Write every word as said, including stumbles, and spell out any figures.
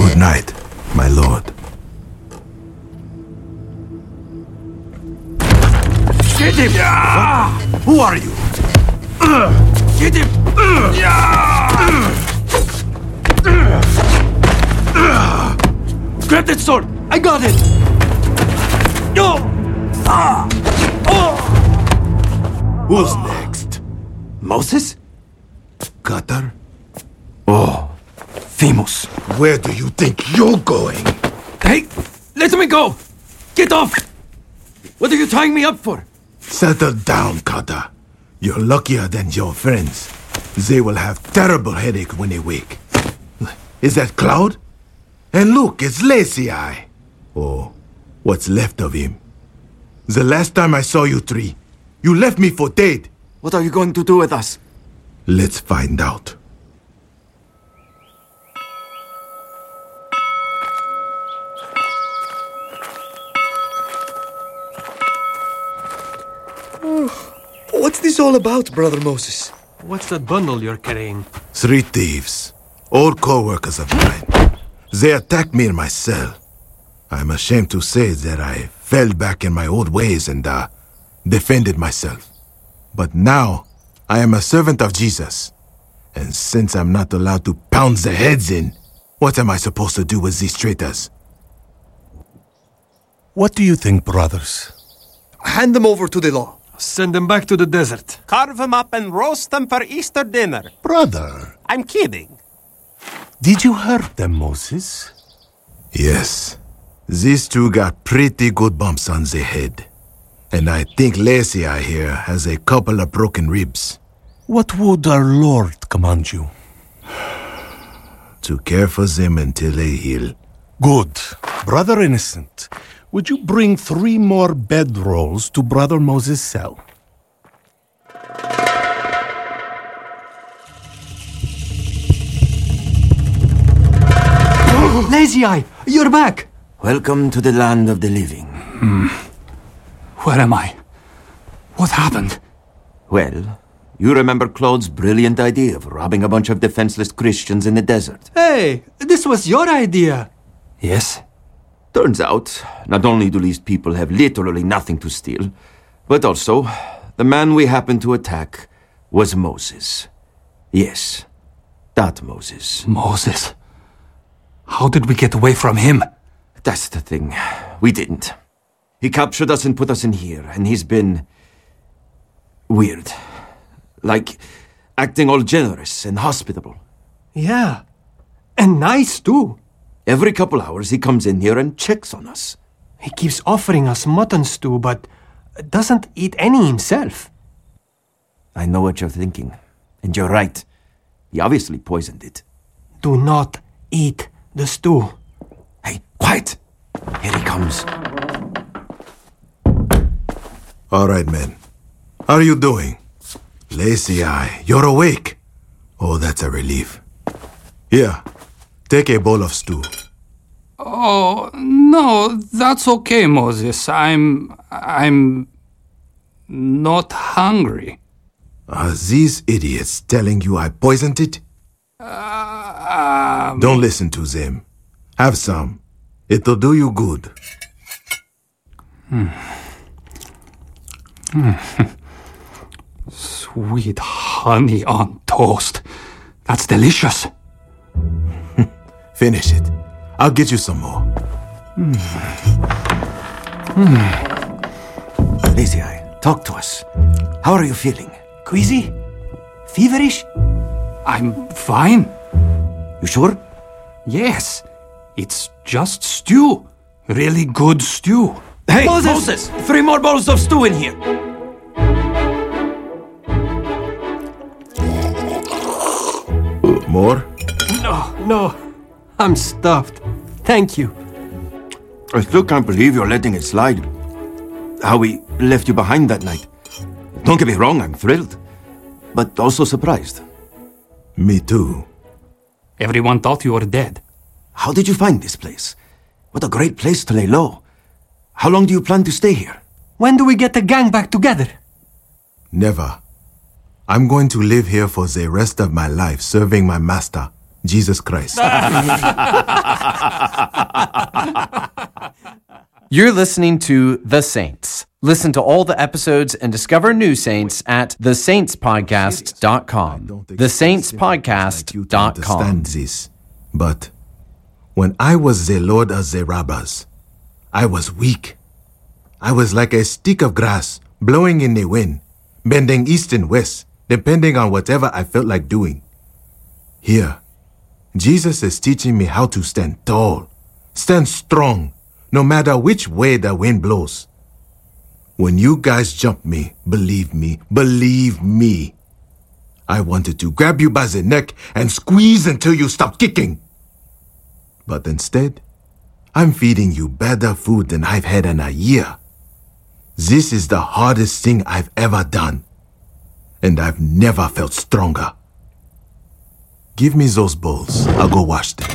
Good night, my lord. Get him! Yeah! Who are you? Uh, get him! Uh, yeah! Uh, uh, grab that sword! I got it! Yo! Ah! Oh! Who's next? Moses? Cutter? Oh, Famous. Where do you think you're going? Hey, let me go! Get off! What are you tying me up for? Settle down, Cutter. You're luckier than your friends. They will have terrible headache when they wake. Is that Cloud? And look, it's Lazy Eye. Oh, what's left of him. The last time I saw you three, you left me for dead. What are you going to do with us? Let's find out. What's this all about, Brother Moses? What's that bundle you're carrying? Three thieves, old co-workers of mine. They attacked me in my cell. I'm ashamed to say that I fell back in my old ways and uh, defended myself. But now, I am a servant of Jesus. And since I'm not allowed to pound their heads in, what am I supposed to do with these traitors? What do you think, brothers? Hand them over to the law. Send them back to the desert. Carve them up and roast them for Easter dinner. Brother, I'm kidding. did you hurt them, Moses? Yes. These two got pretty good bumps on their head. And I think Lacy Eye here has a couple of broken ribs. What would our Lord command you? To care for them until they heal. Good. Brother Innocent, would you bring three more bedrolls to Brother Moses' cell? Lazy Eye, you're back! Welcome to the land of the living. Hmm. Where am I? What happened? Well, you remember Claude's brilliant idea of robbing a bunch of defenseless Christians in the desert. Hey, this was your idea. Yes. Turns out, not only do these people have literally nothing to steal, but also, the man we happened to attack was Moses. Yes, that Moses. Moses? How did we get away from him? That's the thing. We didn't. He captured us and put us in here, and he's been... weird. Like, acting all generous and hospitable. Yeah. And nice, too. Every couple hours he comes in here and checks on us. He keeps offering us mutton stew, but doesn't eat any himself. I know what you're thinking. And you're right. He obviously poisoned it. Do not eat the stew. Hey, quiet! Here he comes. All right, men. How are you doing? Lazy Eye, you're awake. Oh, that's a relief. Here, take a bowl of stew. Oh, no, that's okay, Moses. I'm... I'm... not hungry. Are these idiots telling you I poisoned it? Uh, um... Don't listen to them. Have some. It'll do you good. Hmm. Mm. Sweet honey on toast. That's delicious. Finish it. I'll get you some more. Mm. Mm. Lazy Eye, talk to us. How are you feeling? Queasy? Feverish? I'm fine. You sure? Yes. It's just stew. Really good stew. Hey, Moses! Moses! Three more bowls of stew in here. More? No, no. I'm stuffed. Thank you. I still can't believe you're letting it slide. How we left you behind that night. Don't get me wrong, I'm thrilled. But also surprised. Me too. Everyone thought you were dead. How did you find this place? What a great place to lay low. How long do you plan to stay here? When do we get the gang back together? Never. I'm going to live here for the rest of my life, serving my master, Jesus Christ. You're listening to The Saints. Listen to all the episodes and discover new saints at the saints podcast dot com. the saints podcast dot com. Understand this, but when I was the Lord of the robbers, I was weak. I was like a stick of grass blowing in the wind, bending east and west, depending on whatever I felt like doing. Here, Jesus is teaching me how to stand tall, stand strong, no matter which way the wind blows. When you guys jumped me, believe me, believe me, I wanted to grab you by the neck and squeeze until you stopped kicking. But instead, I'm feeding you better food than I've had in a year. This is the hardest thing I've ever done, and I've never felt stronger. Give me those bowls. I'll go wash them.